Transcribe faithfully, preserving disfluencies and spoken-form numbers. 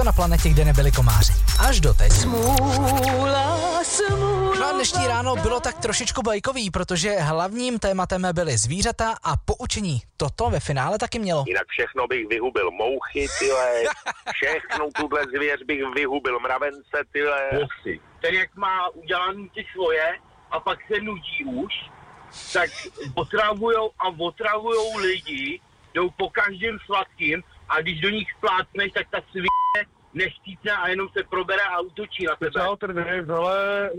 na planetě, kde nebyli komáři. Až doteď. Smůla, smůla. No a dnešní ráno bylo tak trošičku bajkový, protože hlavním tématem byly zvířata a poučení. Toto ve finále taky mělo. Jinak všechno bych vyhubil, mouchy, tyle, všechno tuhle zvěř bych vyhubil, mravence, tyle. Posy. Ten jak má udělaný ty svoje a pak se nudí už, tak otravujou a otravujou lidi, jdou po každém sladkým a když do nich splácneš, tak ta svině neštícne a jenom se probere a útočí na tebe. Čau, tady, hele,